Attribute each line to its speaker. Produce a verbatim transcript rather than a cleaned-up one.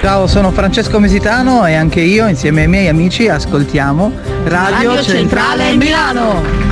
Speaker 1: Ciao, sono Francesco Mesitano e anche io insieme ai miei amici ascoltiamo Radio, Radio Centrale Milano.